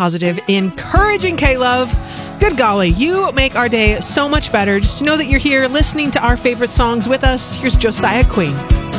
positive, encouraging K-Love. Good golly, you make our day so much better. Just to know that you're here listening to our favorite songs with us. Here's Josiah Queen.